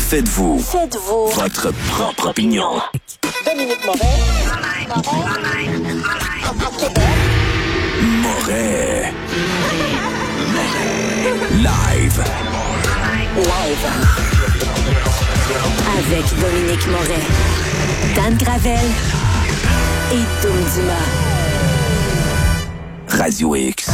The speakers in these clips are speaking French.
Faites-vous votre propre opinion. Dominique Moret. Live. Avec Dominique Moret, Dan Gravel et Tom Dumas. Radio X.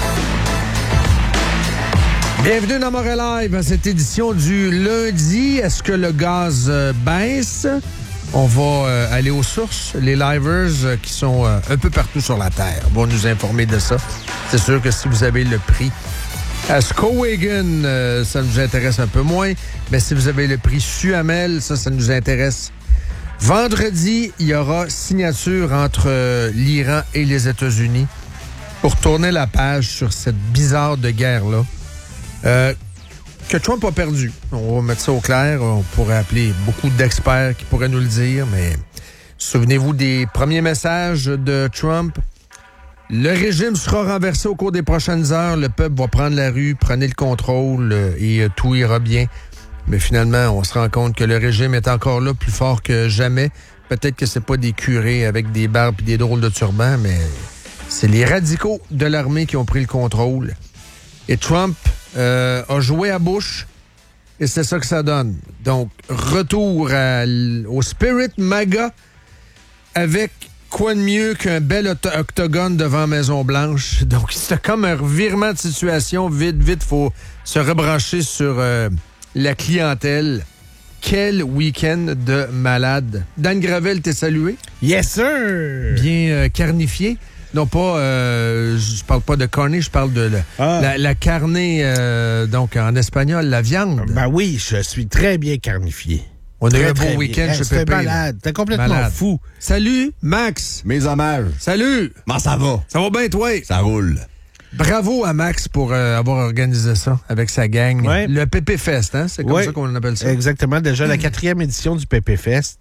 Bienvenue dans Moret Live à cette édition du lundi. Est-ce que le gaz baisse? On va aller aux sources. Les livers qui sont un peu partout sur la Terre vont nous informer de ça. C'est sûr que si vous avez le prix à Skowhegan, ça nous intéresse un peu moins. Mais si vous avez le prix Suamel, ça nous intéresse. Vendredi, il y aura signature entre l'Iran et les États-Unis pour tourner la page sur cette bizarre de guerre-là. Que Trump a perdu. On va mettre ça au clair. On pourrait appeler beaucoup d'experts qui pourraient nous le dire, mais souvenez-vous des premiers messages de Trump. Le régime sera renversé au cours des prochaines heures. Le peuple va prendre la rue, prenez le contrôle et tout ira bien. Mais finalement, on se rend compte que le régime est encore là, plus fort que jamais. Peut-être que c'est pas des curés avec des barbes et des drôles de turbans, mais c'est les radicaux de l'armée qui ont pris le contrôle. Et Trump a joué à Bush, et c'est ça que ça donne. Donc, retour au Spirit MAGA, avec quoi de mieux qu'un bel octogone devant Maison-Blanche. Donc, c'est comme un revirement de situation. Vite, faut se rebrancher sur la clientèle. Quel week-end de malade. Dan Gravel, t'es salué? Yes, sir! Bien carnifié. Non pas, je parle pas de carne, je parle de la carne, donc en espagnol, la viande. Ben oui, je suis très bien carnifié. On a eu un très bon week-end chez Pépé. T'es malade, t'es complètement fou. Salut, Max. Mes hommages. Salut. Comment ça va? Ça va bien, toi? Ça roule. Bravo à Max pour avoir organisé ça avec sa gang. Ouais. Le Pépé Fest, hein? C'est comme ça qu'on appelle ça. Exactement, déjà la 4e édition du Pépé Fest.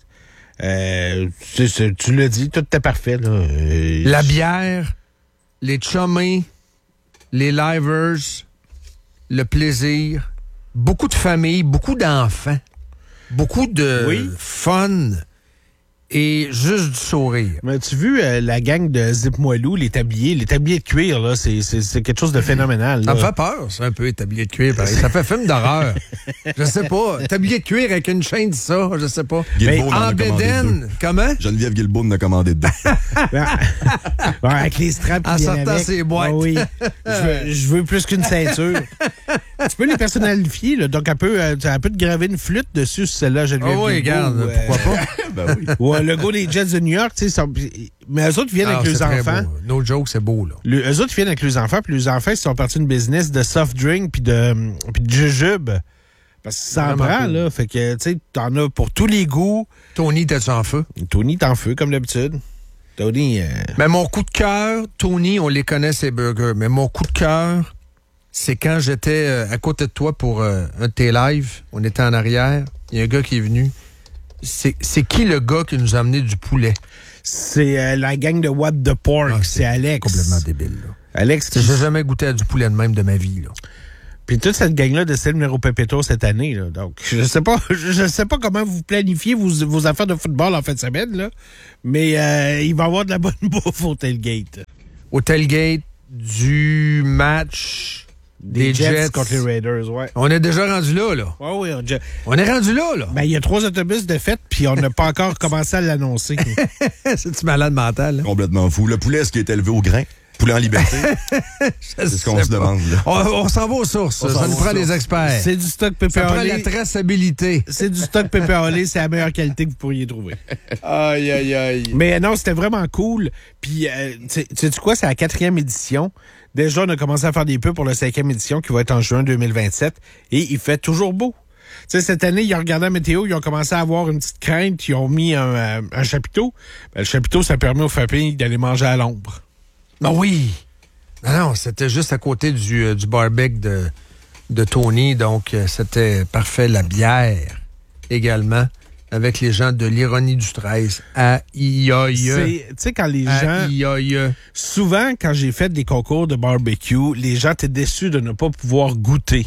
Tu l'as dit, tout était parfait. Là. La bière, les chummés, les livers, le plaisir, beaucoup de familles, beaucoup d'enfants, beaucoup de fun et juste du sourire. Mais tu as vu la gang de Zip Moilou, les tabliers de cuir, là, c'est quelque chose de phénoménal. Là. Ça me fait peur, c'est un peu, tablier de cuir. Pareil. Ça fait film d'horreur. Je sais pas. Tablier de cuir avec une chaîne, ça, je sais pas. Mais en bédaine, comment? Geneviève Guilbeault en a commandé deux. Avec les straps en qui viennent sortant avec. ses boîtes. Oh oui. Je veux plus qu'une ceinture. Tu peux les personnalifier, là. Donc, un peu de graver une flûte dessus sur celle-là, Geneviève oui, Guilbeault, regarde, pourquoi pas? Ben oui. Ou le gars des Jets de New York, tu sais, mais eux autres viennent avec les enfants. Beau. No joke, c'est beau, là. Eux autres viennent avec les enfants, puis les enfants, ils sont partis d'une business de soft drink puis de jujube. Parce que ça en prend, là. Fait que, tu sais, t'en as pour tous les goûts. Tony, t'es-tu en feu? Tony, t'es en feu, comme d'habitude. Tony... Mais mon coup de cœur, Tony, on les connaît, ces burgers. Mais mon coup de cœur, c'est quand j'étais à côté de toi pour un de tes lives. On était en arrière. Il y a un gars qui est venu. C'est qui le gars qui nous a amené du poulet? C'est la gang de What the Pork. C'est Alex. Complètement débile, là. Alex, j'ai jamais goûté à du poulet de même de ma vie, là. Puis toute cette gang-là décide le numéro Pépéto cette année, là. Donc, je sais pas comment vous planifiez vos affaires de football en fin de semaine, là. Mais il va y avoir de la bonne bouffe au tailgate. Au tailgate du match des Jets contre les Raiders, ouais. On est déjà rendu là, là. Ouais, oui, on est rendu là, là. Ben, il y a 3 autobus de fête, puis on n'a pas encore commencé à l'annoncer. C'est-tu malade mental, là? Complètement fou. Le poulet, est-ce qui est élevé au grain? Poulet en liberté? C'est ce qu'on se demande, là. On s'en va aux sources. Ça nous prend des experts. C'est du stock pépé Ça prend olé. la traçabilité. C'est du stock pépé olé. C'est la meilleure qualité que vous pourriez trouver. Aïe, aïe, aïe. Mais non, c'était vraiment cool. Puis, sais-tu quoi? C'est la 4e édition. Déjà, on a commencé à faire des pubs pour la 5e édition qui va être en juin 2027. Et il fait toujours beau. Tu sais, cette année, ils ont regardé la météo, ils ont commencé à avoir une petite crainte, ils ont mis un chapiteau. Ben, le chapiteau, ça permet aux familles d'aller manger à l'ombre. Ben oui. Non, c'était juste à côté du barbecue de Tony, donc c'était parfait. La bière également, avec les gens de l'Ironie du 13 à IAIE. Tu sais, quand les gens... IAIE. Souvent, quand j'ai fait des concours de barbecue, les gens étaient déçus de ne pas pouvoir goûter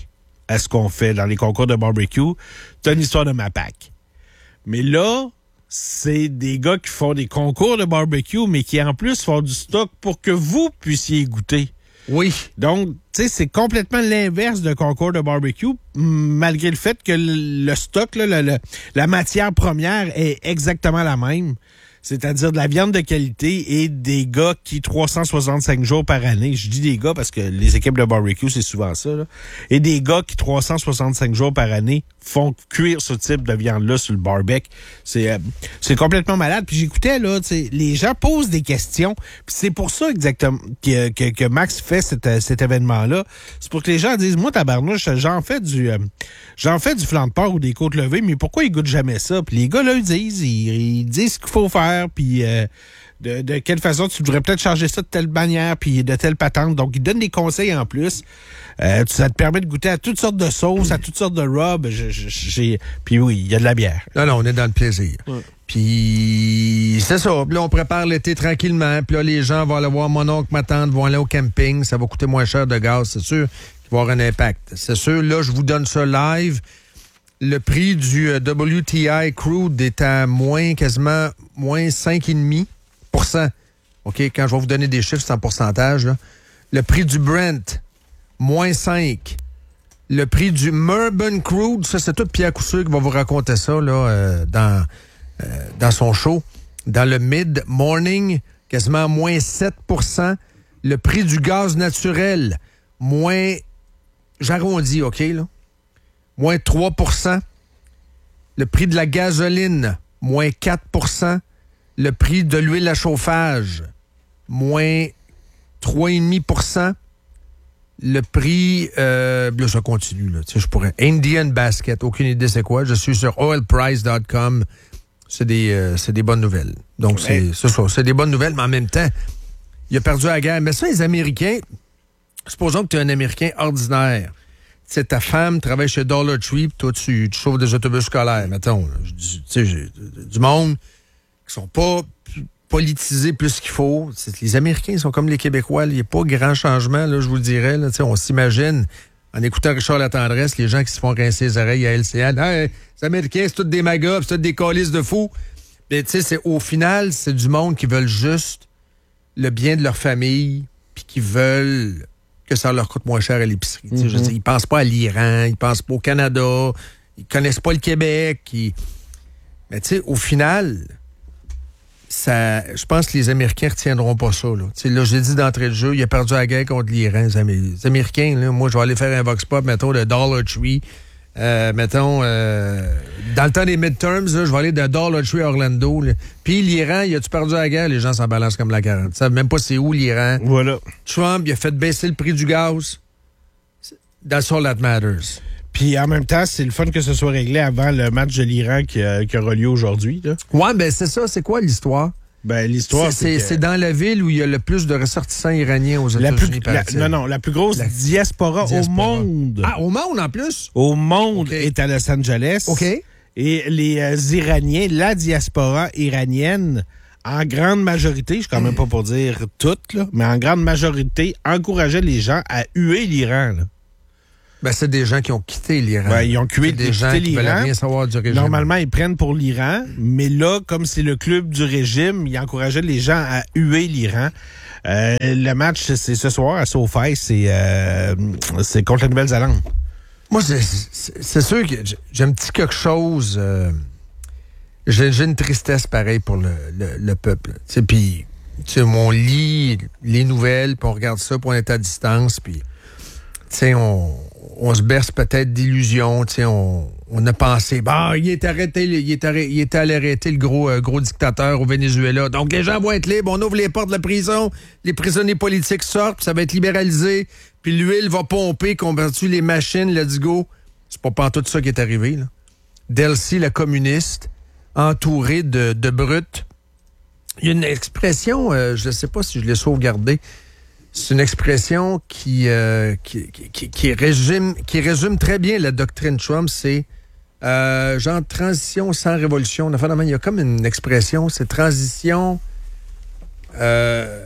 à ce qu'on fait dans les concours de barbecue. T'as une histoire de MAPAC. Mais là, c'est des gars qui font des concours de barbecue, mais qui en plus font du stock pour que vous puissiez goûter. Oui. Donc, tu sais, c'est complètement l'inverse d'un concours de barbecue, malgré le fait que le stock, là, la matière première est exactement la même. C'est-à-dire de la viande de qualité et des gars qui 365 jours par année, je dis des gars parce que les équipes de barbecue, c'est souvent ça, là, et des gars qui 365 jours par année font cuire ce type de viande-là sur le barbecue. C'est complètement malade. Puis j'écoutais, là, tu sais, les gens posent des questions, puis c'est pour ça exactement que Max fait cet événement-là. C'est pour que les gens disent, moi, tabarnouche, j'en fais du flanc de porc ou des côtes levées, mais pourquoi ils goûtent jamais ça? Puis les gars, là, ils disent ce qu'il faut faire, puis de quelle façon tu devrais peut-être changer ça de telle manière, puis de telle patente. Donc, ils donnent des conseils en plus. Ça te permet de goûter à toutes sortes de sauces, à toutes sortes de rubs. Puis oui, il y a de la bière. Là, on est dans le plaisir. Ouais. Puis c'est ça. Puis là, on prépare l'été tranquillement. Puis là, les gens vont aller voir mon oncle, ma tante, vont aller au camping. Ça va coûter moins cher de gaz, c'est sûr qu'il va y avoir un impact. C'est sûr. Là, je vous donne ça live. Le prix du WTI crude est à quasiment moins 5,5%. OK? Quand je vais vous donner des chiffres, c'est en pourcentage, là. Le prix du Brent, moins 5. Le prix du Murban crude, ça, c'est tout Pierre Cousseux qui va vous raconter ça, là, dans son show. Dans le mid-morning, quasiment moins 7%. Le prix du gaz naturel, j'arrondis, OK, là? Moins 3%. Le prix de la gasoline, moins 4%. Le prix de l'huile à chauffage, moins 3,5%. Le prix, là, ça continue, là. Tu sais, je pourrais. Indian Basket, aucune idée c'est quoi. Je suis sur oilprice.com. C'est des bonnes nouvelles. Donc, c'est ça. C'est des bonnes nouvelles, mais en même temps, il a perdu la guerre. Mais ça, les Américains, supposons que tu es un Américain ordinaire. Tu sais, ta femme travaille chez Dollar Tree, puis toi, tu chauffes des autobus scolaires, mettons. Tu sais, j'ai du monde qui sont pas politisés plus qu'il faut. Les Américains sont comme les Québécois. Il n'y a pas grand changement, là, je vous le dirais. Là, on s'imagine, en écoutant Richard Latendresse, les gens qui se font rincer les oreilles à LCN. Hey, les Américains, c'est tous des magas, c'est tous des calices de fous. Mais tu sais, au final, c'est du monde qui veulent juste le bien de leur famille, puis qui veulent que ça leur coûte moins cher à l'épicerie. Je veux dire, ils pensent pas à l'Iran, ils pensent pas au Canada, ils connaissent pas le Québec. Mais tu sais, au final, je pense que les Américains retiendront pas ça. Là, là j'ai dit d'entrée de jeu, il a perdu la guerre contre l'Iran. Les Américains, là, moi, je vais aller faire un vox pop, mettons, de Dollar Tree. Dans le temps des midterms, là, je vais aller de Dollar Tree à Orlando. Puis l'Iran, il a-tu perdu la guerre? Les gens s'en balancent comme la carotte. Ils savent même pas c'est où l'Iran. Voilà. Trump, il a fait baisser le prix du gaz. That's all that matters. Puis en même temps, c'est le fun que ce soit réglé avant le match de l'Iran qui aura lieu aujourd'hui. Là. Ouais, ben c'est ça. C'est quoi l'histoire? Ben, l'histoire, c'est dans la ville où il y a le plus de ressortissants iraniens aux États-Unis. La plus grosse diaspora au monde. Ah, au monde en plus? Au monde est à Los Angeles. OK. Et les Iraniens, la diaspora iranienne, en grande majorité, je suis quand même pas pour dire toutes, là, mais en grande majorité, encourageait les gens à huer l'Iran. Là. Ben, c'est des gens qui ont quitté l'Iran. Ben, ils ont quitté des gens qui veulent rien savoir du régime. Normalement, ils prennent pour l'Iran, mais là, comme c'est le club du régime, ils encourageaient les gens à huer l'Iran. Le match, c'est ce soir à SoFi, c'est contre la Nouvelle-Zélande. Moi, c'est sûr que j'ai un petit quelque chose. J'ai une tristesse pareille pour le peuple. Puis, on lit les nouvelles, puis on regarde ça, puis on est à distance, puis on se berce peut-être d'illusions. On a pensé, il est allé arrêter le gros dictateur au Venezuela. Donc, les gens vont être libres. On ouvre les portes de la prison. Les prisonniers politiques sortent, puis ça va être libéralisé. Puis l'huile va pomper, convertir les machines, let's go. C'est pas tout ça qui est arrivé, là. Delcy, la communiste, entourée de brutes. Il y a une expression, je ne sais pas si je l'ai sauvegardée. C'est une expression qui résume très bien la doctrine Trump. C'est genre transition sans révolution. Il y a comme une expression, c'est transition.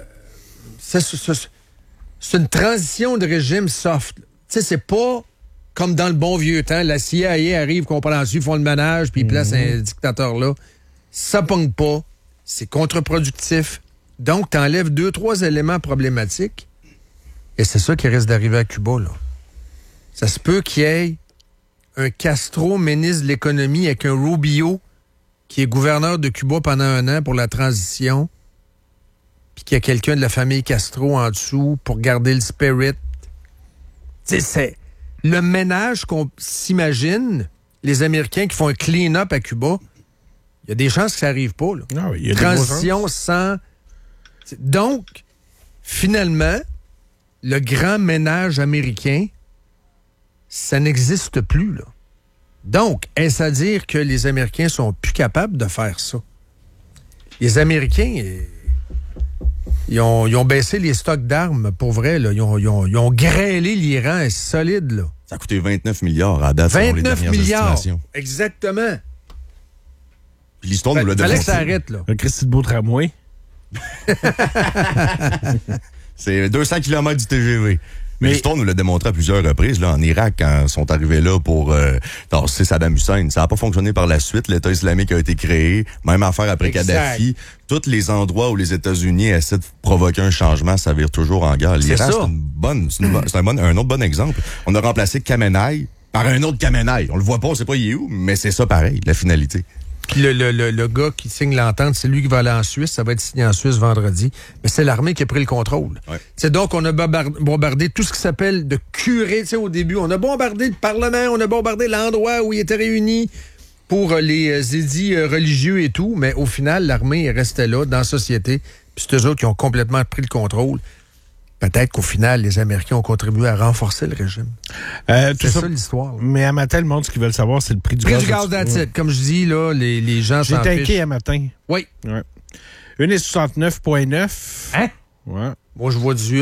C'est une transition de régime soft. Tu sais, c'est pas comme dans le bon vieux temps, la CIA arrive, comprend dessus, font le ménage, puis ils placent un dictateur là. Ça pogne pas, c'est contre-productif. Donc, tu enlèves 2-3 éléments problématiques, et c'est ça qui risque d'arriver à Cuba, là. Ça se peut qu'il y ait un Castro, ministre de l'économie, avec un Rubio, qui est gouverneur de Cuba pendant 1 an pour la transition, puis qu'il y a quelqu'un de la famille Castro en dessous pour garder le spirit. Tu sais, c'est le ménage qu'on s'imagine, les Américains qui font un clean-up à Cuba, il y a des chances que ça n'arrive pas, là. Ah oui, il y a transition sans... Donc, finalement, le grand ménage américain, ça n'existe plus, là. Donc, est-ce à dire que les Américains sont plus capables de faire ça? Les Américains, ils ont baissé les stocks d'armes, pour vrai, là. Ils ont grêlé l'Iran solide, là. Ça a coûté 29 milliards à date, selon les 29 dernières milliards, estimations. exactement. Puis l'histoire nous l'a Fallait que démontré. ça arrête, là. Un Christy de beau tramway. C'est 200 km du TGV. Mais Mais- l'histoire nous l'a démontré à plusieurs reprises. Là, en Irak, quand ils sont arrivés là pour tasser Saddam Hussein, ça n'a pas fonctionné par la suite. L'État islamique a été créé. Même affaire après Exact. Kadhafi. Tous les endroits où les États-Unis essaient de provoquer un changement s'avèrent toujours en guerre. L'Iran, ça. c'est un autre bon exemple. On a remplacé Khamenei par un autre Khamenei. On le voit pas, on sait pas il est où, mais c'est ça pareil, la finalité. Puis le gars qui signe l'entente, c'est lui qui va aller en Suisse. Ça va être signé en Suisse vendredi. Mais c'est l'armée qui a pris le contrôle. Ouais. C'est donc, on a bombardé tout ce qui s'appelle de curé. Tu sais, au début, on a bombardé le Parlement, on a bombardé l'endroit où ils étaient réunis pour les édits religieux et tout. Mais au final, l'armée restait là, dans la société. Puis c'est eux autres qui ont complètement pris le contrôle. Peut-être qu'au final, les Américains ont contribué à renforcer le régime. Tout C'est ça, ça l'histoire, là. mais à matin, le monde, ce qu'ils veulent savoir, c'est le prix du Prix gaz. du gaz that's it. Comme je dis, là, les gens J'ai s'en tanké fichent. à matin. Oui. Ouais. 1,69,9. Hein? Ouais. Moi, je vois du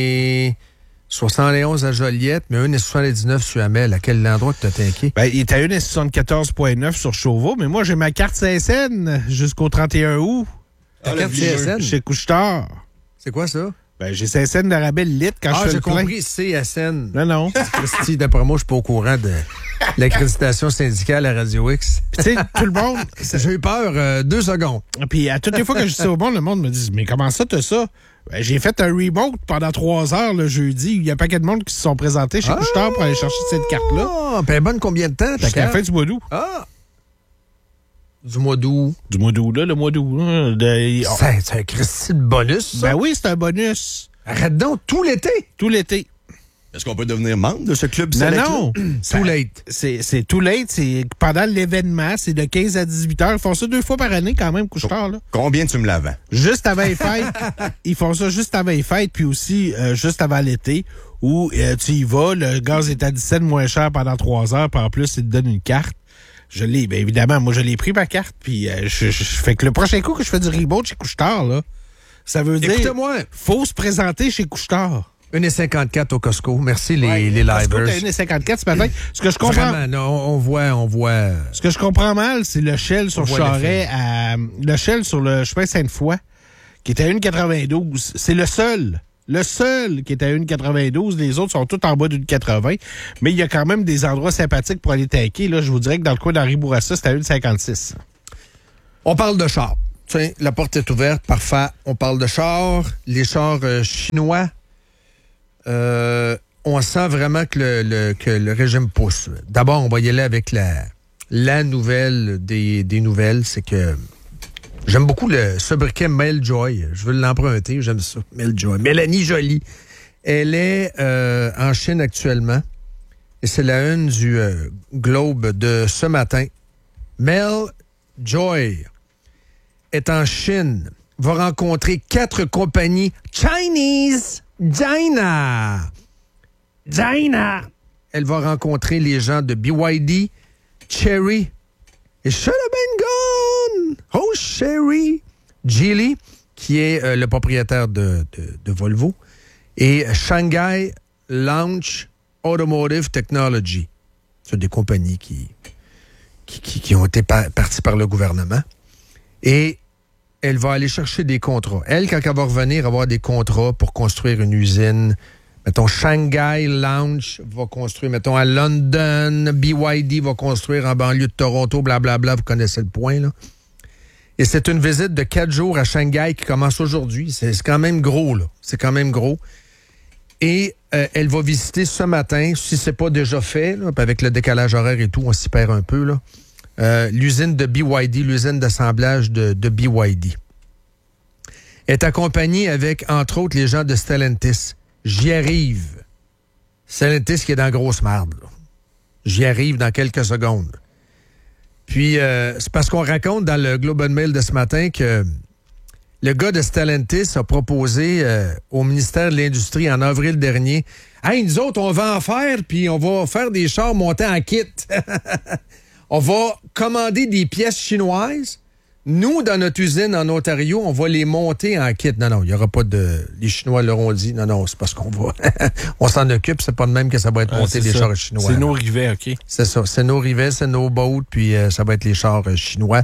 1,71 à Joliette, mais 1,79 sur Hamel. À quel endroit que tu as tanké? Ben, il est à 1,74,9 sur Chauveau, mais moi, j'ai ma carte CSN jusqu'au 31 août. Ta carte CSN? Chez Couche-Tard. C'est quoi ça? Ben, j'ai CSN de rabais litre quand je Ah, fais j'ai le plein. compris, CSN. Non. Christy, d'après moi, je suis pas au courant de l'accréditation syndicale à Radio X. Puis, tu sais, tout le monde. J'ai eu peur 2 secondes. Puis, à toutes les fois que je dis ça au monde, le monde me dit mais comment ça, t'as ça? Ben, j'ai fait un remote pendant 3 heures le jeudi. Il y a un paquet de monde qui se sont présentés chez Couche-Tard pour aller chercher cette carte-là. Ah, puis elle est bonne combien de temps, ta Jusqu'à la carte? fin du mois d'août. Ah! Du mois d'août. Du mois d'août, là, le mois d'août. Là, C'est un Christy de bonus, ça. Ben oui, c'est un bonus. Arrête donc, tout l'été. Tout l'été. Est-ce qu'on peut devenir membre de ce club Non, select-là? non. Too late. C'est too late. C'est pendant l'événement. C'est de 15 à 18 heures. Ils font ça 2 fois par année quand même, Couche-Tard, là. Combien tu me la vends? Juste avant les fêtes. Ils font ça juste avant les fêtes, puis aussi juste avant l'été, où tu y vas, le gaz est à 17 moins cher pendant 3 heures, puis en plus, ils te donnent une carte. Je l'ai, bien évidemment. Moi, je l'ai pris, ma carte, puis je fais que le prochain coup que je fais du remote chez Couche-Tard, là, ça veut dire... Écoutez-moi. Faut se présenter chez Couche-Tard. 1,54 au Costco. Merci, les Parce que livers. t'as 1,54 ce matin. Ce que je comprends... Vraiment, non, on voit. Ce que je comprends mal, c'est le Shell sur On voit Charest le Shell sur le chemin Sainte-Foy, qui est à 1,92. C'est le seul qui est à 1,92. Les autres sont tous en bas d'1,80. Mais il y a quand même des endroits sympathiques pour aller tanker. Là, je vous dirais que dans le coin d'Henri Bourassa, c'est à 1,56. On parle de chars. Tiens, la porte est ouverte, parfait. On parle de chars. Les chars chinois, on sent vraiment que le régime pousse. D'abord, on va y aller avec la nouvelle des nouvelles, c'est que j'aime beaucoup le sobriquet Mel Joy. Je veux l'emprunter, j'aime ça. Mel Joy. Mélanie Joly. Elle est en Chine actuellement. Et c'est la une du Globe de ce matin. Mel Joy est en Chine, va rencontrer 4 compagnies Chinese. China. Elle va rencontrer les gens de BYD, Chery et Should Have Been Gone. Oh, Chery. Geely, qui est le propriétaire de Volvo, et Shanghai Launch Automotive Technology. C'est des compagnies qui ont été parties par le gouvernement. Et elle va aller chercher des contrats. Elle, quand elle va revenir, avoir des contrats pour construire une usine Mettons, Shanghai Lounge va construire. Mettons, à London, BYD va construire en banlieue de Toronto, blablabla. Vous connaissez le point, là. Et c'est une visite de 4 jours à Shanghai qui commence aujourd'hui. C'est quand même gros, là. C'est quand même gros. Et elle va visiter ce matin, si c'est pas déjà fait, là, avec le décalage horaire et tout, on s'y perd un peu, là, l'usine de BYD, l'usine d'assemblage de BYD. Elle est accompagnée avec, entre autres, les gens de Stellantis. J'y arrive. Stellantis qui est dans la grosse marde, là. J'y arrive dans quelques secondes. Puis, c'est parce qu'on raconte dans le Globe and Mail de ce matin que le gars de Stellantis a proposé au ministère de l'Industrie en avril dernier, « Hey, nous autres, on va en faire, puis on va faire des chars montés en kit. On va commander des pièces chinoises. Nous, dans notre usine en Ontario, on va les monter en kit. » Non, il n'y aura pas de... Les Chinois leur ont dit, non, c'est parce qu'on va... on s'en occupe, c'est pas de même que ça va être monté des chars chinois. C'est nos rivets, OK. C'est ça, c'est nos rivets, c'est nos boats, puis ça va être les chars chinois.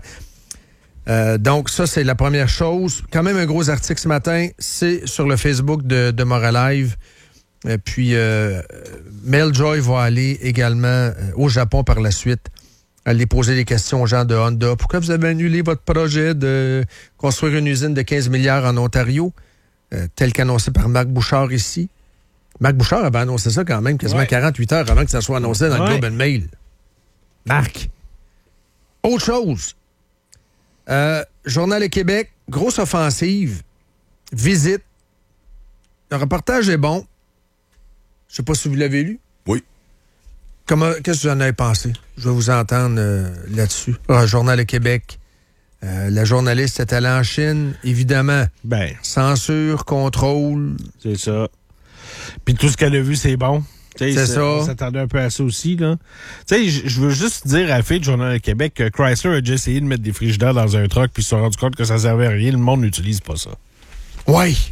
Donc, ça, c'est la première chose. Quand même un gros article ce matin, c'est sur le Facebook de Moralive. Puis, Mel Joy va aller également au Japon par la suite, aller poser des questions aux gens de Honda. Pourquoi vous avez annulé votre projet de construire une usine de 15 milliards en Ontario, tel qu'annoncé par Marc Bouchard ici? Marc Bouchard avait annoncé ça quand même quasiment 48 heures avant que ça soit annoncé dans le Globe and Mail. Marc. Autre chose. Journal de Québec, grosse offensive, visite. Le reportage est bon. Je sais pas si vous l'avez lu. Oui. Qu'est-ce que vous en avez pensé? Je vais vous entendre là-dessus. Journal de Québec. La journaliste est allée en Chine, évidemment. Censure, contrôle. C'est ça. Puis tout ce qu'elle a vu, c'est bon. C'est ça. On s'attendait un peu à ça aussi, là. Tu sais, je veux juste dire à la fille du Journal de Québec que Chrysler a déjà essayé de mettre des frigidaires dans un truck puis ils se sont rendus compte que ça servait à rien. Le monde n'utilise pas ça. Oui.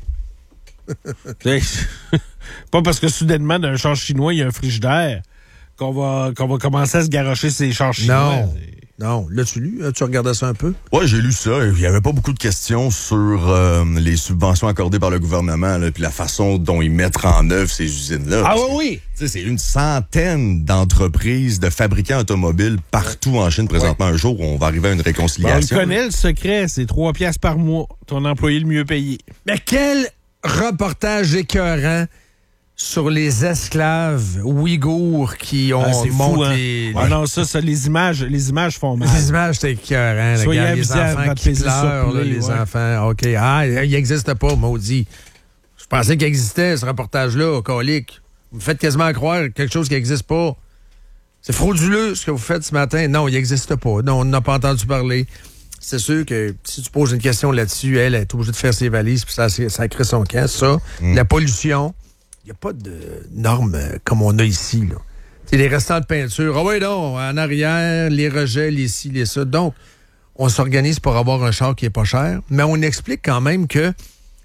Pas parce que soudainement, dans un char chinois, il y a un frigidaire qu'on va commencer à se garrocher ces chars chinois. Non. L'as-tu lu? Tu regardais ça un peu? Oui, j'ai lu ça. Il n'y avait pas beaucoup de questions sur les subventions accordées par le gouvernement puis la façon dont ils mettent en œuvre ces usines-là. Ah oui! C'est une centaine d'entreprises de fabricants automobiles partout en Chine présentement. Un jour, on va arriver à une réconciliation. On le connaît, le secret, c'est 3 piastres par mois. Ton employé le mieux payé. Mais quel reportage écœurant sur les esclaves ouïghours qui ont monté... Hein? Non, ça, les images font mal. Les images, c'est écœurant. Regarde, les enfants qui pleurent, les enfants. OK. Ah, il n'existe pas, maudit. Je pensais qu'il existait, ce reportage-là, colique. Vous me faites quasiment croire quelque chose qui n'existe pas. C'est frauduleux, ce que vous faites ce matin. Non, il n'existe pas. Non, on n'a pas entendu parler. C'est sûr que si tu poses une question là-dessus, elle est obligée de faire ses valises, puis ça crée son camp. Ça, la pollution... Il n'y a pas de normes comme on a ici, là. C'est les restants de peinture. Ah oui, non, en arrière, les rejets, les ci, les ça. Donc, on s'organise pour avoir un char qui est pas cher, mais on explique quand même que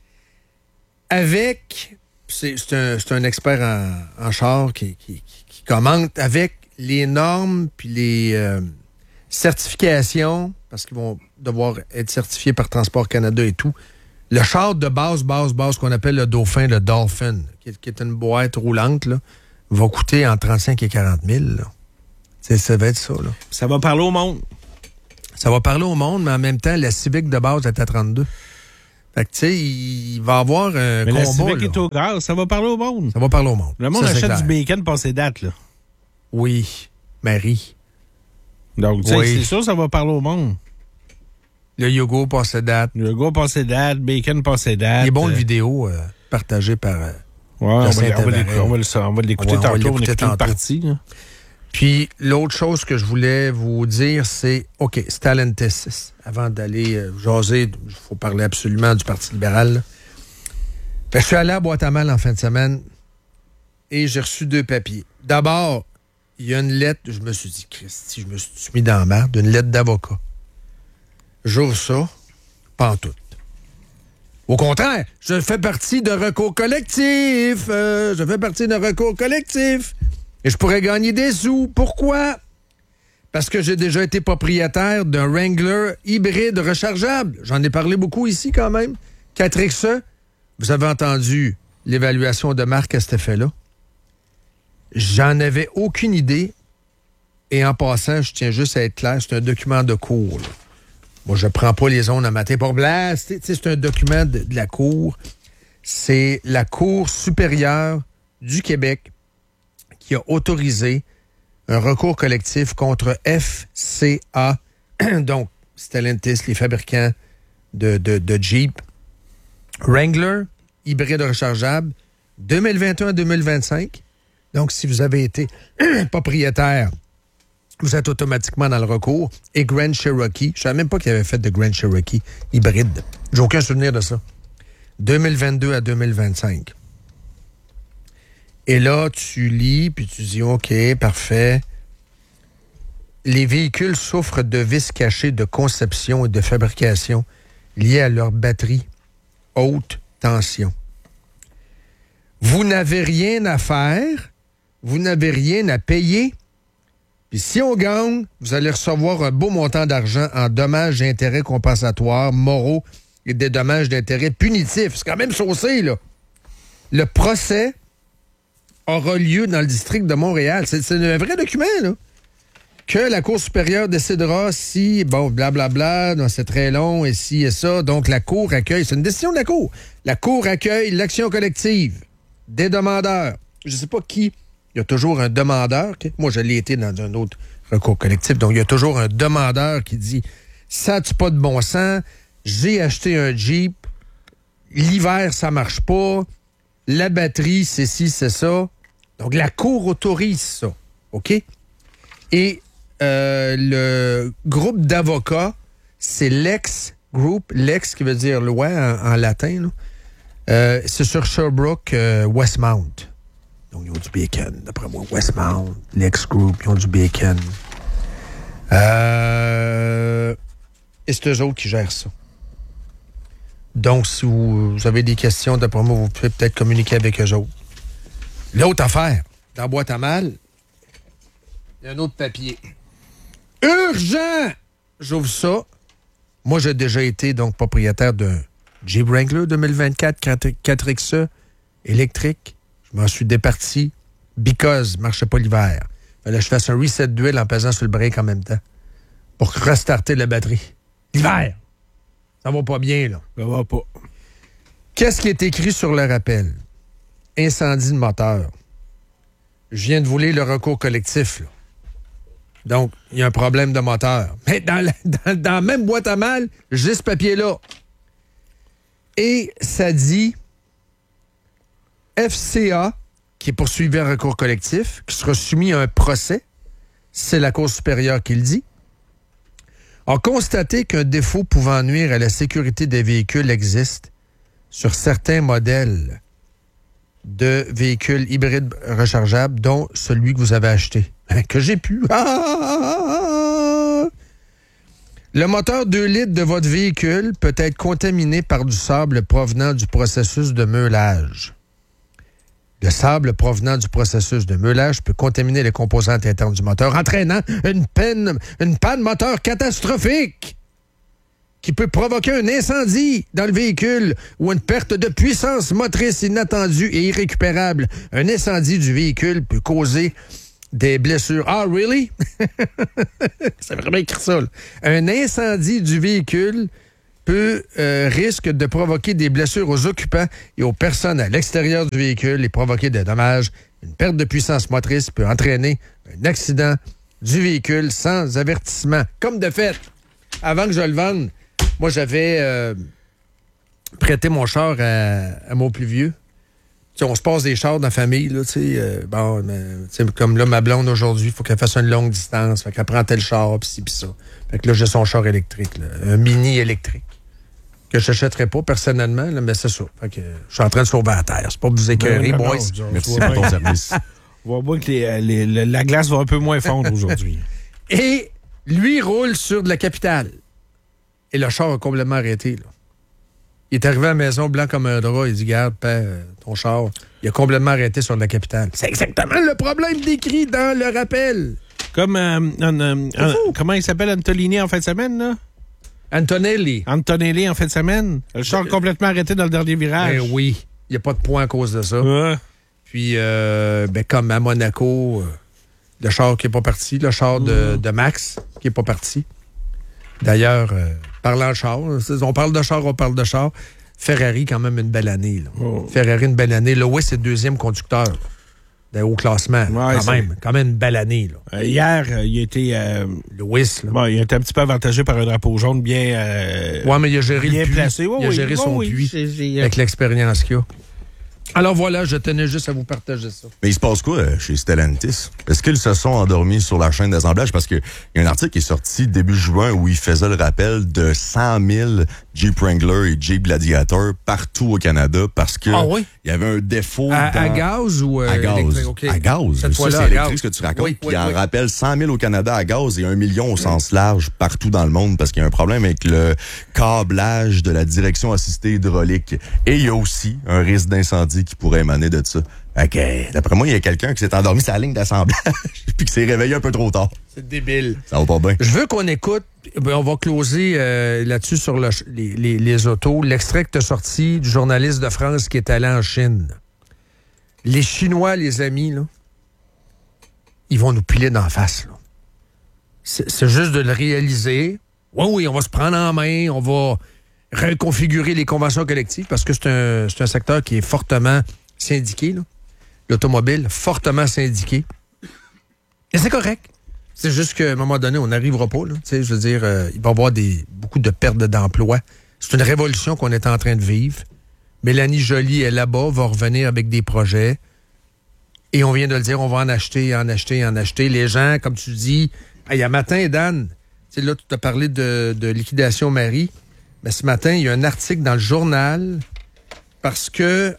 avec... C'est un expert en char qui commente avec les normes puis les certifications, parce qu'ils vont devoir être certifiés par Transport Canada et tout. Le char de base qu'on appelle le Dauphin, le Dolphin, qui est une boîte roulante, là, va coûter entre 35 et 40 000. Là. Ça va être ça. Là. Ça va parler au monde. Ça va parler au monde, mais en même temps, la Civic de base est à 32. Fait que, tu sais, il va y avoir un combat. Mais la Civic est au gaz, ça va parler au monde. Ça va parler au monde. Le monde achète du bacon passé date, là. Oui, Marie. Donc, tu sais, c'est sûr, ça va parler au monde. Le yogourt passé date. Le yogourt passé date, bacon passé date. Il est bon, le vidéo partagé par... on va l'écouter tantôt. On écoute une partie. Là. Puis, l'autre chose que je voulais vous dire, c'est, OK, Stellantis. Avant d'aller jaser, il faut parler absolument du Parti libéral. Je suis allé à Boîte-à-Mal en fin de semaine et j'ai reçu 2 papiers. D'abord, il y a une lettre, je me suis dit, Christy, je me suis mis dans la merde, une lettre d'avocat. J'ouvre ça, pas en tout. Au contraire, je fais partie de recours collectif. Et je pourrais gagner des sous. Pourquoi? Parce que j'ai déjà été propriétaire d'un Wrangler hybride rechargeable. J'en ai parlé beaucoup ici quand même. 4XE. Vous avez entendu l'évaluation de marque à cet effet-là. J'en avais aucune idée. Et en passant, je tiens juste à être clair, c'est un document de cours. Là. Moi, je prends pas les ondes à matin pour blaster. C'est un document de la Cour. C'est la Cour supérieure du Québec qui a autorisé un recours collectif contre FCA, donc Stellantis, les fabricants de Jeep, Wrangler, hybride rechargeable, 2021-2025. Donc, si vous avez été propriétaire, vous êtes automatiquement dans le recours. Et Grand Cherokee, je ne savais même pas qu'il avait fait de Grand Cherokee hybride. J'ai aucun souvenir de ça. 2022 à 2025. Et là, tu lis, puis tu dis, OK, parfait. Les véhicules souffrent de vices cachés de conception et de fabrication liés à leur batterie haute tension. Vous n'avez rien à faire, vous n'avez rien à payer. Puis si on gagne, vous allez recevoir un beau montant d'argent en dommages et intérêts compensatoires, moraux et des dommages d'intérêts punitifs. C'est quand même saucé, là. Le procès aura lieu dans le district de Montréal. C'est un vrai document, là. Que la Cour supérieure décidera si, bon, blablabla, non, c'est très long, et si et ça. Donc, la Cour accueille, c'est une décision de la Cour. La Cour accueille l'action collective des demandeurs. Je ne sais pas qui. Il y a toujours un demandeur. Okay? Moi, je l'ai été dans un autre recours collectif. Donc, il y a toujours un demandeur qui dit « Ça n'a-tu pas de bon sens? J'ai acheté un Jeep. L'hiver, ça marche pas. La batterie, c'est ci, c'est ça. » Donc, la Cour autorise ça. OK? Et le groupe d'avocats, c'est Lex Group. Lex, qui veut dire loi en latin. Là. C'est sur Sherbrooke, Westmount. Donc, ils ont du bacon, d'après moi. Westmount, Lex Group, ils ont du bacon. Et c'est eux autres qui gèrent ça. Donc, si vous avez des questions, d'après moi, vous pouvez peut-être communiquer avec eux autres. L'autre affaire, dans la boîte à mal, il y a un autre papier. Urgent! J'ouvre ça. Moi, j'ai déjà été donc propriétaire d'un Jeep Wrangler 2024 4XE électrique. Je m'en suis départi because ne marchait pas l'hiver. Fallait que je fasse un reset d'huile en pesant sur le break en même temps pour restarter la batterie. L'hiver! Ça va pas bien, là. Ça va pas. Qu'est-ce qui est écrit sur le rappel? Incendie de moteur. Je viens de vous lire le recours collectif, là. Donc, il y a un problème de moteur. Mais dans la même boîte à mal, j'ai ce papier-là. Et ça dit FCA, qui est poursuivi en recours collectif, qui sera soumis à un procès, c'est la Cour supérieure qui le dit, a constaté qu'un défaut pouvant nuire à la sécurité des véhicules existe sur certains modèles de véhicules hybrides rechargeables, dont celui que vous avez acheté. Que j'ai pu. Le moteur 2 litres de votre véhicule peut être contaminé par du sable provenant du processus de meulage. Le sable provenant du processus de meulage peut contaminer les composantes internes du moteur, entraînant une panne moteur catastrophique qui peut provoquer un incendie dans le véhicule ou une perte de puissance motrice inattendue et irrécupérable. Un incendie du véhicule peut causer des blessures. Ah, really? C'est vraiment écrit ça, là. Un incendie du véhicule risque de provoquer des blessures aux occupants et aux personnes à l'extérieur du véhicule et provoquer des dommages. Une perte de puissance motrice peut entraîner un accident du véhicule sans avertissement. Comme de fait, avant que je le vende, moi, j'avais prêté mon char à mon plus vieux. T'sais, on se passe des chars dans la famille, là, comme là, ma blonde aujourd'hui, il faut qu'elle fasse une longue distance, fait qu'elle prend tel char, pis ci, pis ça. Fait que là, j'ai son char électrique, là, un mini électrique, que je n'achèterais pas personnellement, là, mais c'est ça. Fait que je suis en train de sauver la terre. C'est pas pour vous écœurer, boys. Merci pour ton service. On voit bien que la glace va un peu moins fondre aujourd'hui. Et lui roule sur de la capitale. Et le char a complètement arrêté, là. Il est arrivé à la maison blanc comme un drap. Il dit, garde, père, ton char, il a complètement arrêté sur la capitale. C'est exactement le problème décrit dans le rappel. Comme, comment il s'appelle Antolini en fin de semaine, là? Antonelli en fin de semaine. Le char complètement arrêté dans le dernier virage. Ben oui. Il n'y a pas de points à cause de ça. Ouais. Puis, comme à Monaco, le char qui n'est pas parti, le char de Max qui n'est pas parti. D'ailleurs, parlant de char, on parle de char. Ferrari, quand même, une belle année. Là. Oh. Ferrari, une belle année. Lewis est deuxième conducteur d'un haut classement. Ouais, quand même une belle année. Là. Hier, il a été... Lewis, là. Bon, il a été un petit peu avantagé par un drapeau jaune bien... mais il a géré bien le puits. placé. Il a géré son puits avec l'expérience qu'il a. Alors voilà, je tenais juste à vous partager ça. Mais il se passe quoi chez Stellantis? Est-ce qu'ils se sont endormis sur la chaîne d'assemblage? Parce qu'il y a un article qui est sorti début juin où il faisait le rappel de 100 000 Jeep Wrangler et Jeep Gladiator partout au Canada parce que il y avait un défaut à gaz ou à gaz. électrique? Okay. À gaz. Cette ça, fois-là, c'est à électrique gaz. ce que tu racontes. Oui, puis il en rappelle 100 000 au Canada à gaz et 1 million au sens large partout dans le monde parce qu'il y a un problème avec le câblage de la direction assistée hydraulique. Et il y a aussi un risque d'incendie qui pourrait émaner de ça. OK. D'après moi, il y a quelqu'un qui s'est endormi sur la ligne d'assemblage puis qui s'est réveillé un peu trop tard. C'est débile. Ça va pas bien. Je veux qu'on écoute, on va closer là-dessus sur les autos, l'extrait que tu as sorti du journaliste de France qui est allé en Chine. Les Chinois, les amis, là, ils vont nous piler d'en face. Là. C'est juste de le réaliser. Oui, on va se prendre en main, on va reconfigurer les conventions collectives parce que c'est un secteur qui est fortement syndiqué, là. L'automobile, fortement syndiqué. Et c'est correct. C'est juste qu'à un moment donné, on n'arrivera pas. Là. Je veux dire, il va y avoir beaucoup de pertes d'emplois. C'est une révolution qu'on est en train de vivre. Mélanie Joly est là-bas, va revenir avec des projets. Et on vient de le dire, on va en acheter. Les gens, comme tu dis, il y a matin, Dan, là, tu as parlé de liquidation Marie. Mais ce matin, il y a un article dans le journal parce que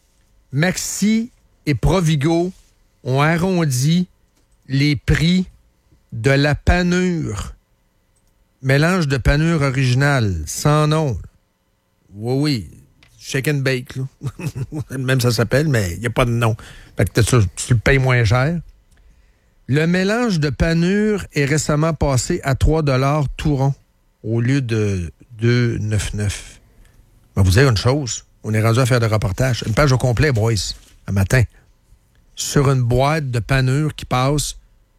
Maxi et Provigo ont arrondi les prix de la panure. Mélange de panure originale, sans nom. Oui. Shake and bake, là. Même ça s'appelle, mais il n'y a pas de nom. Fait que tu le payes moins cher. Le mélange de panure est récemment passé à 3 $ tout rond au lieu de 2,99. Je vais vous dire une chose. On est rendu à faire des reportages. Une page au complet, boys, un matin. Sur une boîte de panure qui passe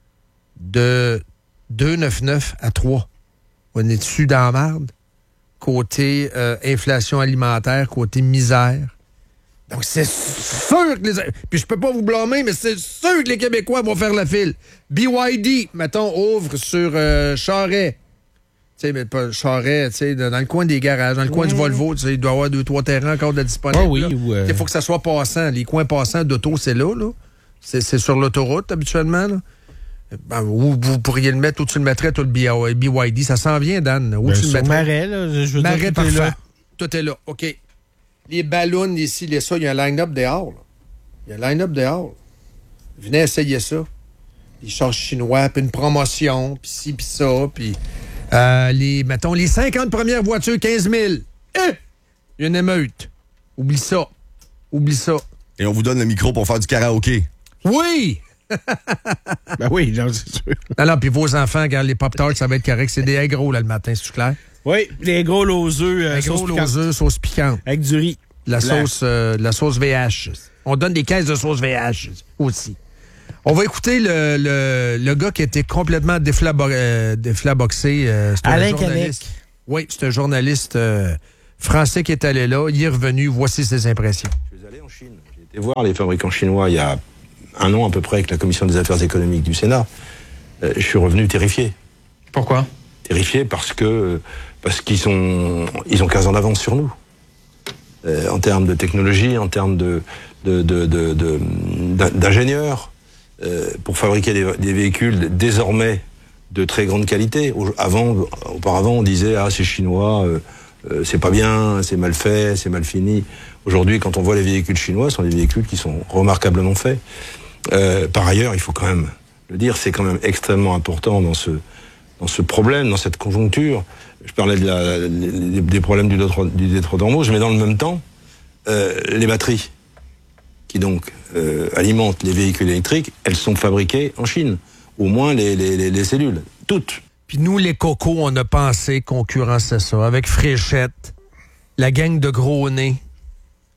de 2,99 à 3. On est dessus dans la marde. Côté inflation alimentaire, côté misère. Donc, c'est sûr que Puis je peux pas vous blâmer, mais c'est sûr que les Québécois vont faire la file. BYD, mettons, ouvre sur Charest. Tu sais, mais pas Charest, tu sais, dans le coin des garages, dans le coin du Volvo, tu sais, il doit y avoir 2-3 terrains encore de disponibles. Il faut que ça soit passant. Les coins passants d'auto, c'est là. C'est sur l'autoroute, habituellement, là. Où vous pourriez le mettre, où tu le mettrais, tout le BYD. Ça s'en vient, Dan. Où tu le mettrais? Marais, là. Je veux Marais, dire, parfait. là. Tout est là. OK. Les ballons ici, ça, il y a un line-up dehors. Là. Il y a un line-up dehors. Venez essayer ça. Les chars chinois, puis une promotion, puis ci, puis ça, puis mettons, les 50 premières voitures, 15 000. Il y a une émeute. Oublie ça. Et on vous donne le micro pour faire du karaoké. Oui! Ben oui, c'est sûr. Non, puis vos enfants, regarde, les Pop-Tarts, ça va être correct. C'est des agros, là, le matin, c'est-tu clair? Oui, les gros aux œufs. Sauce piquante. Avec du riz. La sauce VH. On donne des caisses de sauce VH aussi. On va écouter le gars qui a été complètement déflaboxé. Alain Calec. Oui, c'est un journaliste français qui est allé là. Il est revenu. Voici ses impressions. Je suis allé en Chine. J'ai été voir les fabricants chinois il y a un an à peu près avec la Commission des affaires économiques du Sénat. Je suis revenu terrifié. Pourquoi? Terrifié parce qu'ils ont 15 ans d'avance sur nous. En termes de technologie, en termes d'ingénieurs, pour fabriquer des véhicules désormais de très grande qualité. Auparavant, on disait c'est chinois, c'est pas bien, c'est mal fait, c'est mal fini. Aujourd'hui, quand on voit les véhicules chinois, ce sont des véhicules qui sont remarquablement faits. Par ailleurs, il faut quand même le dire, c'est quand même extrêmement important dans ce problème, dans cette conjoncture. Je parlais des problèmes du détroit d'Ormuz, mais dans le même temps, les batteries qui donc alimentent les véhicules électriques, elles sont fabriquées en Chine. Au moins les cellules, toutes. Puis nous, les cocos, on a pensé concurrencer ça avec Fréchette, la gang de gros nez.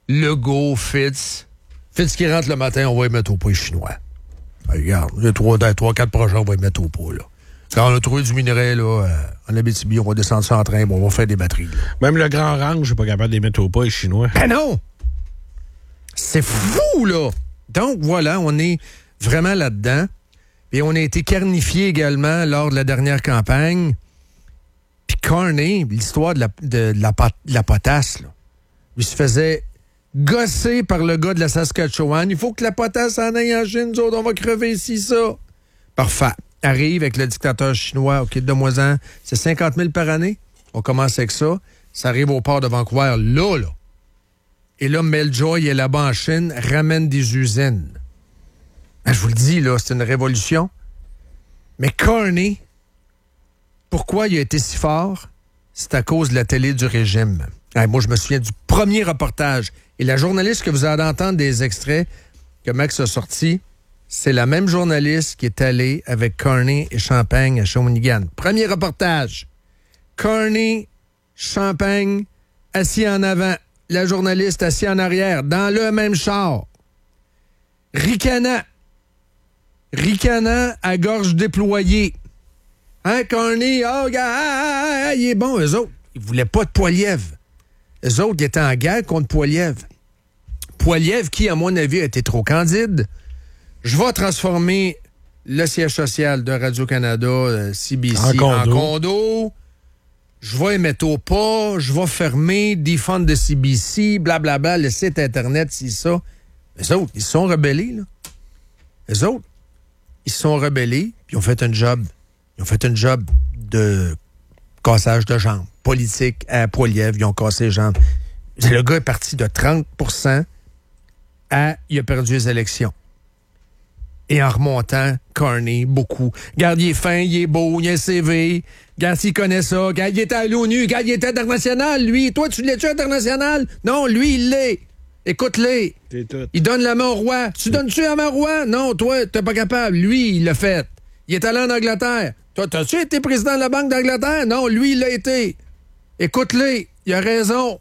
Legault, Fitz qui rentre le matin, on va y mettre au point chinois. Ben, regarde, les 3-4 projets, on va y mettre au point, là. Quand on a trouvé du minerai, là, en Abitibi, on va descendre ça en train, bon, on va faire des batteries, là. Même le Grand Range, je suis pas capable de les mettre au pas, les Chinois. Ben non! C'est fou, là! Donc, voilà, on est vraiment là-dedans. Et on a été carnifié également lors de la dernière campagne. Puis Carney, l'histoire de la potasse, là, il se faisait gosser par le gars de la Saskatchewan. Il faut que la potasse en aille en Chine, nous autres, on va crever ici, ça. Parfait. Arrive avec le dictateur chinois, OK, demoiselle, c'est 50 000 par année. On commence avec ça. Ça arrive au port de Vancouver, là. Et là, Meljoy est là-bas en Chine, ramène des usines. Ben, je vous le dis, là, c'est une révolution. Mais Carney, pourquoi il a été si fort? C'est à cause de la télé du régime. Moi, je me souviens du premier reportage. Et la journaliste que vous allez entendre des extraits que Max a sortis, c'est la même journaliste qui est allée avec Carney et Champagne à Shawinigan. Premier reportage. Carney, Champagne, assis en avant. La journaliste assis en arrière, dans le même char. Ricanant à gorge déployée. Hein, Carney, il est bon. Eux autres, ils voulaient pas de Poilievre. Eux autres, ils étaient en guerre contre Poilievre. Poilievre, qui, à mon avis, a été trop candide. Je vais transformer le siège social de Radio-Canada, CBC, en condo. Je vais y mettre au pas. Je vais fermer, défendre de CBC, blablabla, le site Internet, c'est ça. Eux autres, ils se sont rebellés, là. Eux autres, ils se sont rebellés, puis ils ont fait un job. Ils ont fait un job de cassage de jambes. Politique à Poilievre, ils ont cassé les jambes. Le gars est parti de 30% à il a perdu les élections. Et en remontant, Carney, beaucoup. Regarde, il est fin, il est beau, il a un CV. Regarde, s'il connaît ça. Regarde, il était à l'ONU. Regarde, il était international, lui. Toi, tu l'es-tu international? Non, lui, il l'est. Écoute-le. Il donne la main au roi. Tu donnes-tu la main au roi? Non, toi, t'es pas capable. Lui, il l'a fait. Il est allé en Angleterre. Toi, t'as-tu été président de la Banque d'Angleterre? Non, lui, il l'a été. Écoute-le. Il a raison.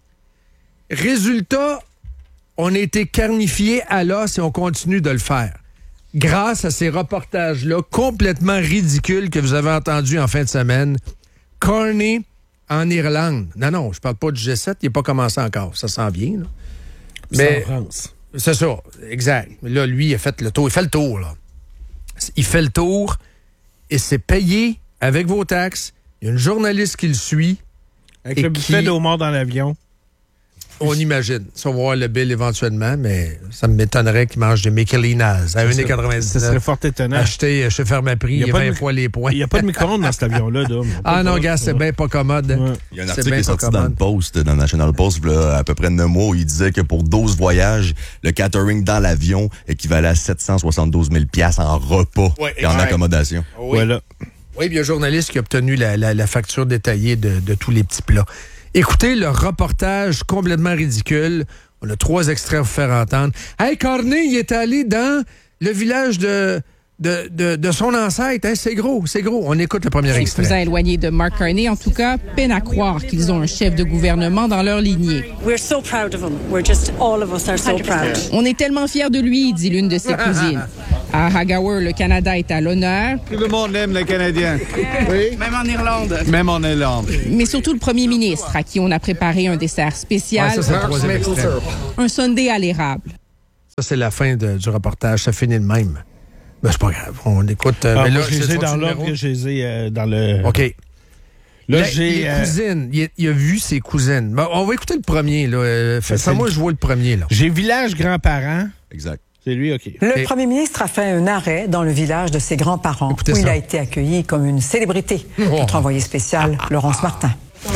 Résultat, on a été carnifiés à l'os et on continue de le faire. Grâce à ces reportages-là complètement ridicules que vous avez entendus en fin de semaine, Carney en Irlande. Non, je parle pas du G7, il n'est pas commencé encore. Ça s'en vient, là. Mais en France. C'est ça, exact. Là, lui, il a fait le tour. Il fait le tour, là. Il fait le tour et c'est payé avec vos taxes. Il y a une journaliste qui le suit. Avec le buffet d'eau mort dans l'avion. On imagine. Ça, on va voir le bill éventuellement, mais ça m'étonnerait qu'il mange des Michelinas à 1,99. Ça serait fort étonnant. Acheté chez Fermaprix, il y a 20 fois les points. Il n'y a pas de micro-ondes dans cet avion-là, Dom. Non, gars, c'est bien pas commode. Ouais. Il y a un article qui est sorti dans le Post, dans le National Post, là, à peu près 9 mois, où il disait que pour 12 voyages, le catering dans l'avion équivalait à 772 000 $ en repas et en accommodation. Oui. Voilà. Oui, il y a un journaliste qui a obtenu la facture détaillée de tous les petits plats. Écoutez le reportage complètement ridicule. On a 3 extraits à vous faire entendre. Hey, Carney, il est allé dans le village de son ancêtre. Hein, c'est gros. On écoute le premier extrait. Les cousins éloignés de Mark Carney, en tout cas, peinent à croire qu'ils ont un chef de gouvernement dans leur lignée. We're so proud of him. We're just, all of us are so proud. On est tellement fiers de lui, dit l'une de ses cousines. À Haggawer, le Canada est à l'honneur. Tout le monde aime les Canadiens. Oui. Même en Irlande. Même en Irlande. Mais surtout le premier ministre, à qui on a préparé un dessert spécial. Ouais, ça, c'est le troisième extrait. Un sundae à l'érable. Ça, c'est la fin du reportage. Ça finit de même. Ben, c'est pas grave. On écoute. Mais là, je les ai dans l'ordre que je les ai dans le... OK. Là, j'ai... Les cousines. Il a vu ses cousines. Ben, on va écouter le premier. Là. Moi, je vois le premier. Là. J'ai village grands-parents. Exact. C'est lui, OK. Le premier ministre a fait un arrêt dans le village de ses grands-parents, où il a été accueilli comme une célébrité. Notre envoyé spécial, Laurence Martin.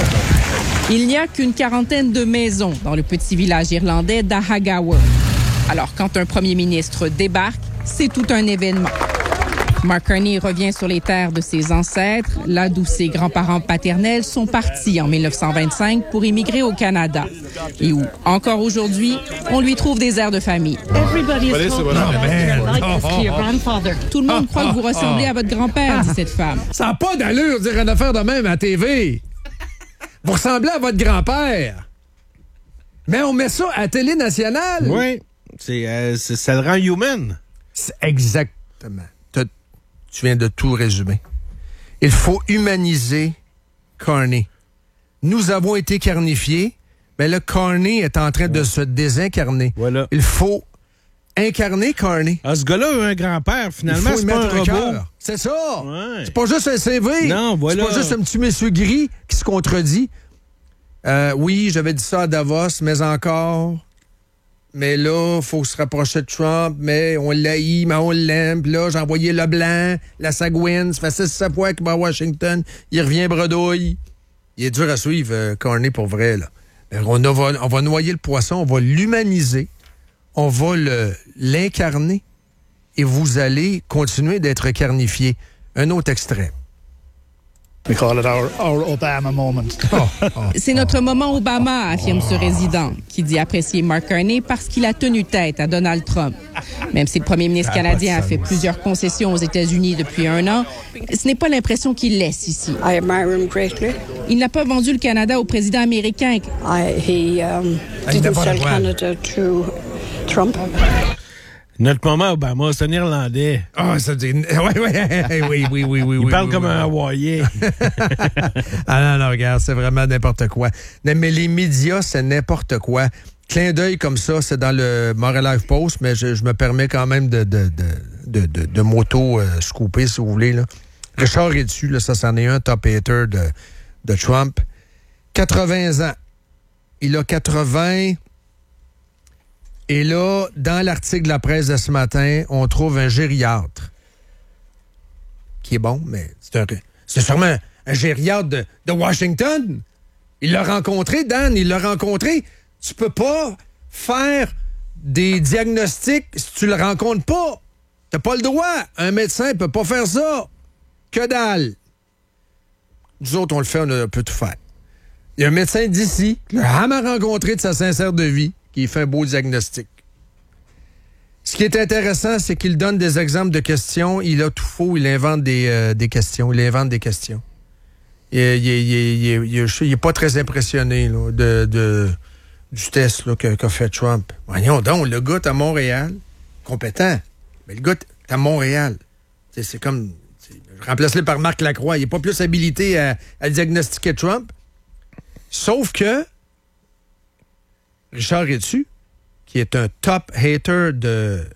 Il n'y a qu'une quarantaine de maisons dans le petit village irlandais d'Haggawer. Alors, quand un premier ministre débarque, c'est tout un événement. Mark Carney revient sur les terres de ses ancêtres, là d'où ses grands-parents paternels sont partis en 1925 pour immigrer au Canada. Et où, encore aujourd'hui, on lui trouve des airs de famille. Tout le monde croit que vous ressemblez à votre grand-père, dit cette femme. Ça n'a pas d'allure de dire une affaire de même à la TV. Vous ressemblez à votre grand-père. Mais on met ça à la télé nationale. Oui. Ça le rend human. Exactement. Tu viens de tout résumer. Il faut humaniser Carney. Nous avons été carnifiés, mais le Carney est en train de se désincarner. Voilà. Il faut incarner Carney. Ah, ce gars-là a eu un grand-père, finalement. C'est pas un robot. cœur. C'est ça. Ouais. C'est pas juste un CV. Non, voilà. C'est pas juste un petit monsieur gris qui se contredit. Oui, j'avais dit ça à Davos, mais encore. Mais là, il faut se rapprocher de Trump, mais on l'haït, mais on l'aime. Puis là, j'ai envoyé Leblanc, la Sagouine, ça fait 6 fois qu'il va à Washington. Il revient bredouille. Il est dur à suivre, Carney, pour vrai, là. On va noyer le poisson, on va l'humaniser, on va l'incarner, et vous allez continuer d'être carnifié. Un autre extrait. We call it our Obama moment. C'est notre moment Obama, affirme ce résident, qui dit apprécier Mark Carney parce qu'il a tenu tête à Donald Trump. Même si le premier ministre canadien a fait plusieurs concessions aux États-Unis depuis 1 an, ce n'est pas l'impression qu'il laisse ici. I admire him greatly. Il n'a pas vendu le Canada au président américain. He didn't sell Canada to Trump. Notre moment Obama, c'est un Irlandais. Ah, ça dit... Oui. Il parle comme un Hawaïen. Non, regarde, c'est vraiment n'importe quoi. Mais les médias, c'est n'importe quoi. Clin d'œil comme ça, c'est dans le Montréal Live Post, mais je me permets quand même de m'auto-scooper, si vous voulez. Là. Richard est dessus, là, ça c'en est un top hater de Trump. 80 ans. Il a 80... Et là, dans l'article de la presse de ce matin, on trouve un gériatre. Qui est bon, mais c'est sûrement un gériatre de Washington. Il l'a rencontré, Dan, il l'a rencontré. Tu peux pas faire des diagnostics si tu le rencontres pas. T'as pas le droit. Un médecin peut pas faire ça. Que dalle. Nous autres, on le fait, on peut tout faire. Il y a un médecin d'ici, qui l'a jamais rencontré de sa sincère de vie, qui fait un beau diagnostic. Ce qui est intéressant, c'est qu'il donne des exemples de questions. Il a tout faux. Il invente des questions. Il invente des questions. Il est pas très impressionné là, du test là, qu'a fait Trump. Voyons donc, le gars est à Montréal, compétent. Mais le gars est à Montréal. C'est comme... Remplace-le par Marc Lacroix. Il n'est pas plus habilité à diagnostiquer Trump. Sauf que Richard Rétu, qui est un top hater de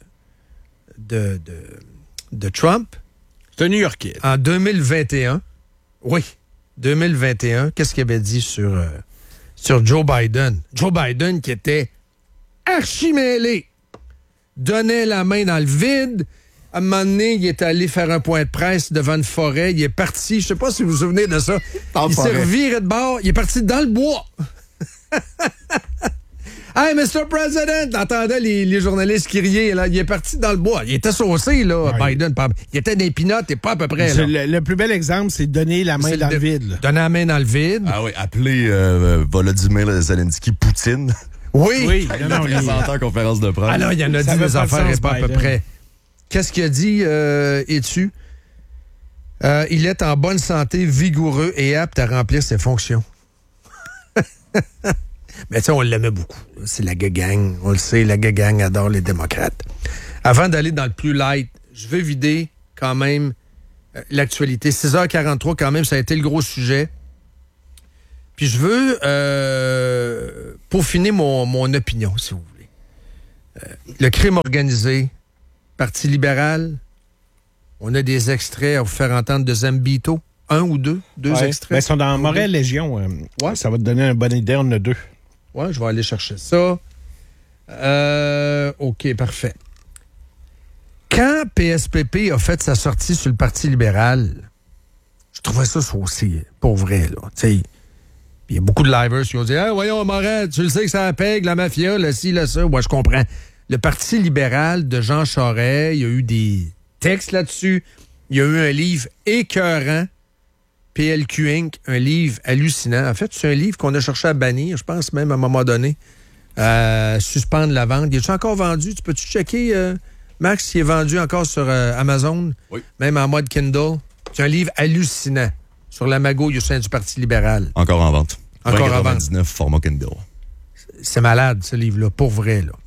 Trump. C'est un New-Yorkais. En 2021, oui, 2021, qu'est-ce qu'il avait dit sur Joe Biden? Joe Biden qui était archi-mêlé, donnait la main dans le vide. À un moment donné, il est allé faire un point de presse devant une forêt. Il est parti, je sais pas si vous vous souvenez de ça. Il s'est reviré de bord. Il est parti dans le bois. Hey, Mr. President! T'entendais les journalistes qui riaient, là. Il est parti dans le bois. Il était saucé, là, ouais. Biden. Il était des pinottes et pas à peu près, là. Le plus bel exemple, c'est donner la main dans le vide, là. Donner la main dans le vide. Ah oui, appeler Volodymyr Zelensky Poutine. Oui. Non, il est en conférence de presse. Ah non, il y en a dit des affaires et pas à peu près. Qu'est-ce qu'il a dit, es-tu? Il est en bonne santé, vigoureux et apte à remplir ses fonctions. Mais tu sais, on l'aimait beaucoup. C'est la gang. On le sait, la gang adore les démocrates. Avant d'aller dans le plus light, je veux vider quand même l'actualité. 6h43, quand même, ça a été le gros sujet. Puis je veux peaufiner mon opinion, si vous voulez. Le crime organisé, Parti libéral, on a des extraits à vous faire entendre de Zambito. 1 ou 2 extraits. Ben, ils sont dans Montréal Légion. Ouais. Ça va te donner une bonne idée, on en a 2. Ouais, je vais aller chercher ça. OK, parfait. Quand PSPP a fait sa sortie sur le Parti libéral, je trouvais ça aussi, pour vrai, là. Il y a beaucoup de livers qui ont dit « Hey, voyons, Morin, tu le sais que ça pègue, la mafia, là, ci, là, ça. » Ouais, je comprends. Le Parti libéral de Jean Charest, il y a eu des textes là-dessus. Il y a eu un livre écœurant, PLQ Inc., un livre hallucinant. En fait, c'est un livre qu'on a cherché à bannir, je pense même à un moment donné, suspendre la vente. Il est-tu encore vendu? Tu peux-tu checker, Max, s'il est vendu encore sur Amazon? Oui. Même en mode Kindle? C'est un livre hallucinant sur la magouille au sein du Parti libéral. Encore en vente. Encore en vente. 20,99 format Kindle. c'est malade, ce livre-là, pour vrai, là.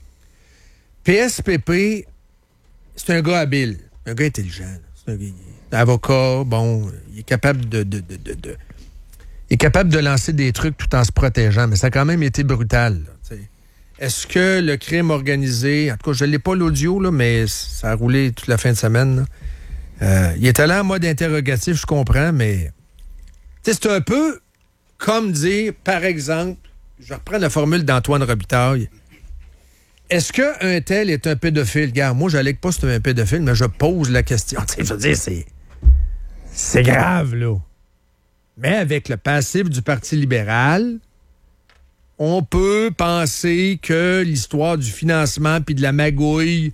PSPP, c'est un gars habile, un gars intelligent. C'est un gars avocat, bon, il est capable il est capable de lancer des trucs tout en se protégeant, mais ça a quand même été brutal, là, est-ce que le crime organisé, en tout cas, je ne l'ai pas l'audio, là, mais ça a roulé toute la fin de semaine, il est allé en mode interrogatif, je comprends, mais c'est un peu comme dire, par exemple, je reprends la formule d'Antoine Robitaille, est-ce qu'un tel est un pédophile? Regarde, moi, j'allais pas c'est un pédophile, mais je pose la question. Je veux dire, c'est grave, là. Mais avec le passif du Parti libéral, on peut penser que l'histoire du financement puis de la magouille,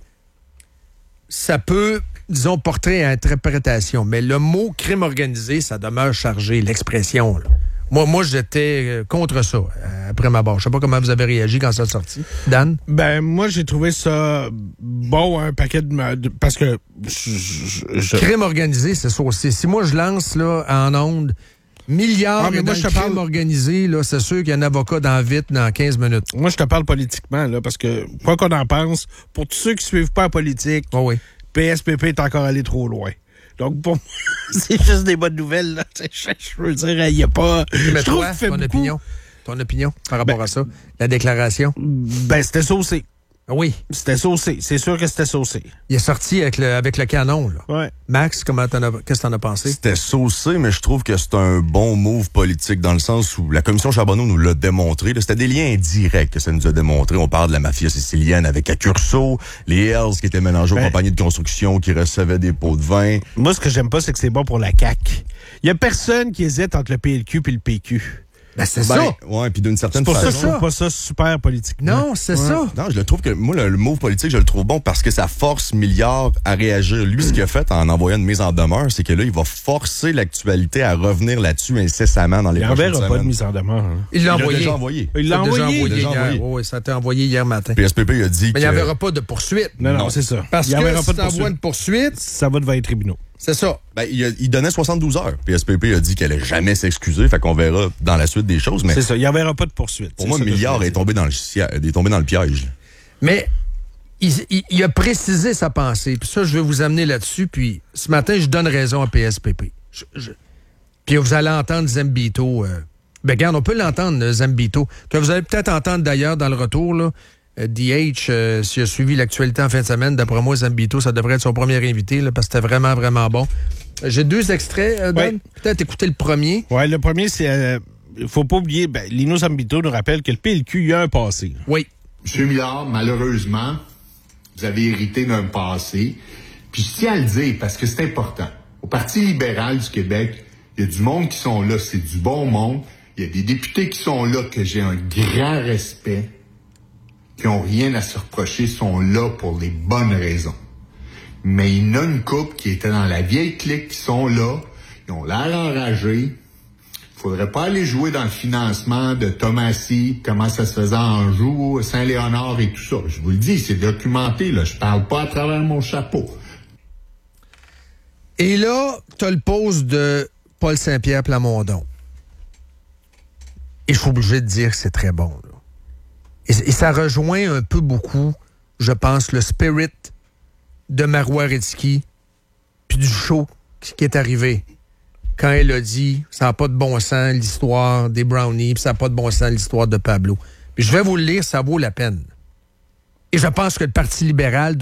ça peut, disons, porter à interprétation. Mais le mot crime organisé, ça demeure chargé, l'expression, là. Moi, j'étais contre ça, après ma barre. Je sais pas comment vous avez réagi quand ça a sorti. Dan? Ben, moi, j'ai trouvé ça bon, un paquet de... Parce que... Crime organisé, c'est ça aussi. Si moi, je lance, là, en ondes, milliards de crime organisé, là, c'est sûr qu'il y a un avocat dans 15 minutes. Moi, je te parle politiquement, là, parce que, quoi qu'on en pense, pour tous ceux qui suivent pas la politique, PSPP est encore allé trop loin. Donc, pour moi, c'est juste des bonnes nouvelles, là. Je veux dire, il n'y a pas... Mais toi, ton opinion par rapport à ça, la déclaration? Ben, c'était saucé. Oui. C'était saucé. C'est sûr que c'était saucé. Il est sorti avec le canon, là. Ouais. Max, qu'est-ce que t'en as pensé? C'était saucé, mais je trouve que c'est un bon move politique dans le sens où la commission Charbonneau nous l'a démontré. C'était des liens indirects que ça nous a démontré. On parle de la mafia sicilienne avec Accurso, les Hells qui étaient mélangés aux compagnies de construction qui recevaient des pots de vin. Moi, ce que j'aime pas, c'est que c'est bon pour la CAQ. Il y a personne qui hésite entre le PLQ et le PQ. Ben, c'est ça. Ouais, puis d'une certaine façon. façon. Je trouve pas ça super politique. Non, c'est ça. Non, je le trouve que, moi, le move politique, je le trouve bon parce que ça force Milliard à réagir. Lui, ce qu'il a fait en envoyant une mise en demeure, c'est que là, il va forcer l'actualité à revenir là-dessus incessamment dans les prochaines semaines. Il n'enverra pas de mise en demeure. Hein. Il l'a déjà envoyé. Il l'a envoyé hier. Oui, ça a été envoyé hier matin. PSPP, il a dit mais il n'y enverra pas de poursuite. Non, c'est ça. Parce que si t'envoies une poursuite, ça va devant les tribunaux. C'est ça. Ben, il donnait 72 heures. PSPP a dit qu'elle allait jamais s'excuser. Fait qu'on verra dans la suite des choses. Mais c'est ça. Il n'y en verra pas de poursuite. Pour moi, Milliard est tombé dans le piège. Mais il a précisé sa pensée. Puis ça, je vais vous amener là-dessus. Puis ce matin, je donne raison à PSPP. Puis vous allez entendre Zambito. Ben, regarde, on peut l'entendre, Zambito. Que vous allez peut-être entendre d'ailleurs dans le retour, là. DH, s'il a suivi l'actualité en fin de semaine, d'après moi, Zambito, ça devrait être son premier invité, là, parce que c'était vraiment, vraiment bon. J'ai 2 extraits, Dan. Peut-être écouter le premier. Oui, le premier, c'est... faut pas oublier, Lino Zambito nous rappelle que le PLQ, il y a un passé. Oui. Monsieur Millard, malheureusement, vous avez hérité d'un passé. Puis je tiens à le dire, parce que c'est important. Au Parti libéral du Québec, il y a du monde qui sont là, c'est du bon monde. Il y a des députés qui sont là, que j'ai un grand respect, qui n'ont rien à se reprocher, sont là pour les bonnes raisons. Mais il y en a une couple qui était dans la vieille clique, qui sont là, ils ont l'air enragés. Il faudrait pas aller jouer dans le financement de Thomasy, comment ça se faisait en Anjou, Saint-Léonard et tout ça. Je vous le dis, c'est documenté, là. Je parle pas à travers mon chapeau. Et là, tu as le pose de Paul Saint-Pierre Plamondon. Et je suis obligé de dire que c'est très bon, là. Et ça rejoint un peu beaucoup, je pense, le spirit de Marois Risky puis du show qui est arrivé. Quand elle a dit, ça n'a pas de bon sens l'histoire des brownies, puis ça n'a pas de bon sens l'histoire de Pablo. Puis je vais vous le lire, ça vaut la peine. Et je pense que le Parti libéral